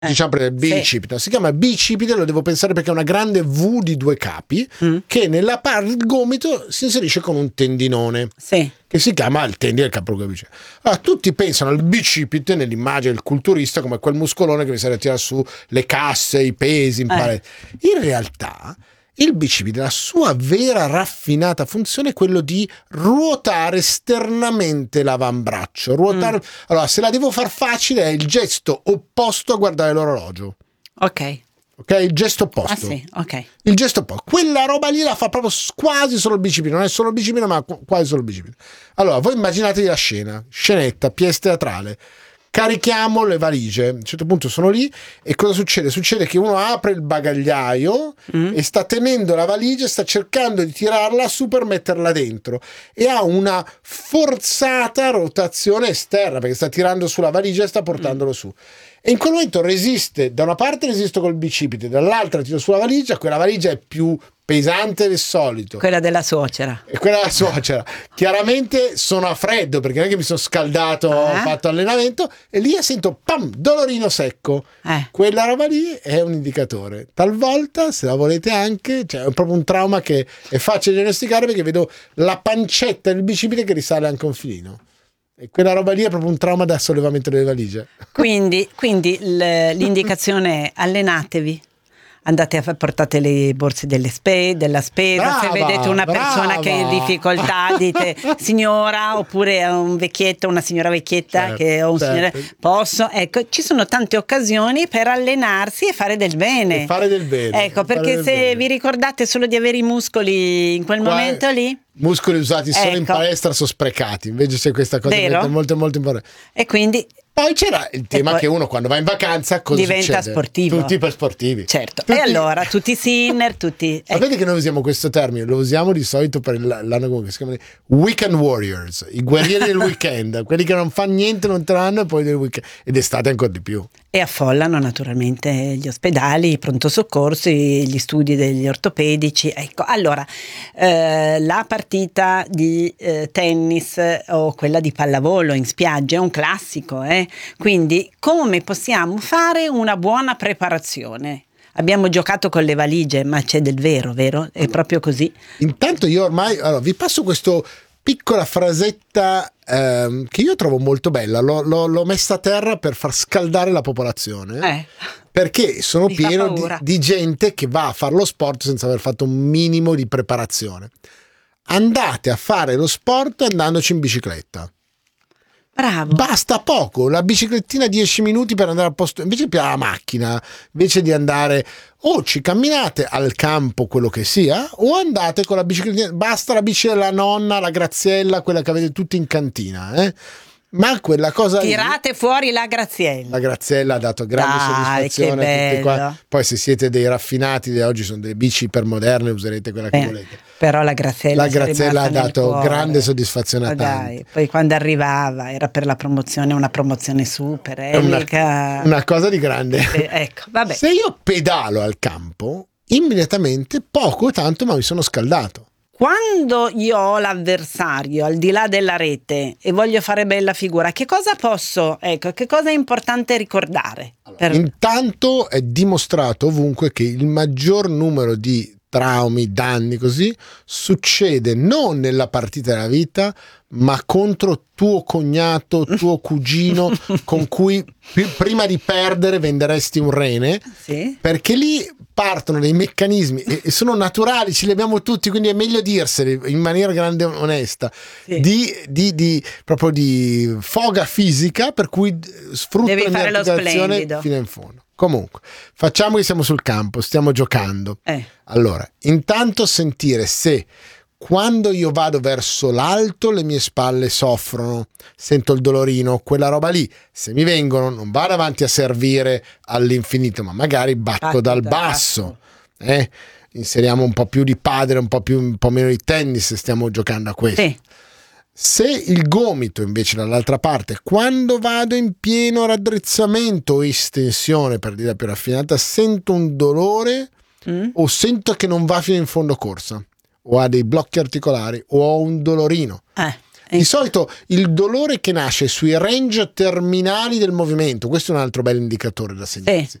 diciamo per il bicipite, si chiama bicipite, lo devo pensare perché è una grande V di 2 capi che nella parte del gomito si inserisce con un tendinone che si chiama il tendine del capo-gomito. Allora, tutti pensano al bicipite nell'immagine del culturista come quel muscolone che mi serve a tirare su le casse, i pesi in palestra. In realtà il bicipite, la sua vera raffinata funzione è quello di ruotare esternamente l'avambraccio. Allora, se la devo far facile, è il gesto opposto a guardare l'orologio. Ok, il gesto opposto. ok. Il gesto opposto. Quella roba lì la fa proprio quasi solo il bicipite. Non è solo il bicipite, ma quasi solo il bicipite. Allora, voi immaginatevi la scenetta, pièce teatrale. Carichiamo le valigie, a un certo punto sono lì e cosa succede? Succede che uno apre il bagagliaio e sta tenendo la valigia, sta cercando di tirarla su per metterla dentro e ha una forzata rotazione esterna perché sta tirando sulla valigia e sta portandolo su. E in quel momento resiste, da una parte resisto col bicipite, dall'altra tiro sulla valigia, quella valigia è più pesante del solito. Quella della suocera. E quella della suocera. Chiaramente sono a freddo perché non è che mi sono scaldato, ho fatto allenamento e lì sento dolorino secco. Quella roba lì è un indicatore. Talvolta, se la volete anche, cioè è proprio un trauma che è facile diagnosticare perché vedo la pancetta del bicipite che risale anche un filino. E quella roba lì è proprio un trauma da sollevamento delle valigie. Quindi l'indicazione è: allenatevi. Portate le borse della spesa. Se vedete una persona che è in difficoltà, dite signora, oppure un vecchietto, una signora vecchietta signore, posso? Ecco, ci sono tante occasioni per allenarsi e fare del bene. Ecco, perché se vi ricordate solo di avere i muscoli in quel momento lì, muscoli usati solo in palestra sono sprecati, invece c'è questa cosa molto molto importante. E quindi poi c'era il tema che uno quando va in vacanza diventa succede? Sportivo. Tutti per sportivi. Certo. E allora tutti sinner, tutti. Sapete che noi usiamo questo termine, lo usiamo di solito per l'anno come si chiamano Weekend Warriors, i guerrieri del weekend, quelli che non fanno niente, non tranno e poi del weekend, ed estate ancora di più. E affollano naturalmente gli ospedali, i pronto soccorsi, gli studi degli ortopedici. Ecco, allora la partita di tennis o quella di pallavolo in spiaggia è un classico, quindi come possiamo fare una buona preparazione? Abbiamo giocato con le valigie, ma c'è del vero? È proprio così? Intanto io ormai vi passo questo piccola frasetta che io trovo molto bella, l'ho messa a terra per far scaldare la popolazione perché sono pieno di gente che va a fare lo sport senza aver fatto un minimo di preparazione. Andate a fare lo sport andandoci in bicicletta. Bravo. Basta poco, la biciclettina 10 minuti per andare al posto, invece di la macchina, invece di andare ci camminate al campo, quello che sia, o andate con la biciclettina, basta la bici della nonna, la Graziella, quella che avete tutti in cantina, ma quella cosa tirate fuori la Graziella. La Graziella ha dato grande soddisfazione a tutti qua. Poi se siete dei raffinati, oggi sono delle bici ipermoderne, userete quella che volete. Però la Graziella ha dato grande soddisfazione a tanti. Poi quando arrivava era per la promozione, una promozione super, una cosa di grande. Ecco, vabbè. Se io pedalo al campo, immediatamente poco o tanto ma mi sono scaldato. Quando io ho l'avversario al di là della rete e voglio fare bella figura, che cosa è importante ricordare? Allora, intanto è dimostrato ovunque che il maggior numero di traumi, danni così, succede non nella partita della vita, ma contro tuo cognato, tuo cugino, con cui prima di perdere venderesti un rene, perché lì partono dei meccanismi e sono naturali, ce li abbiamo tutti, quindi è meglio dirseli in maniera grande e onesta, proprio di foga fisica, per cui sfrutto la mia articolazione fino in fondo. Comunque, facciamo che siamo sul campo, stiamo giocando. Allora, intanto sentire se quando io vado verso l'alto le mie spalle soffrono, sento il dolorino, quella roba lì. Se mi vengono, non vado avanti a servire all'infinito, ma magari batto dal basso. Inseriamo un po' più di padel, un po' meno di tennis, stiamo giocando a questo. Se il gomito invece dall'altra parte, quando vado in pieno raddrizzamento o estensione, per dire più raffinata, sento un dolore o sento che non va fino in fondo corsa, o ha dei blocchi articolari o ho un dolorino. Di solito il dolore che nasce sui range terminali del movimento, questo è un altro bel indicatore da segnarsi.